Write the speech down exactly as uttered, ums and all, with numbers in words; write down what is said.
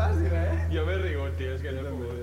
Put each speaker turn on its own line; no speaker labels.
fàcil, eh?
Jo m'he rigut, tio, és que no he
també.
pogut.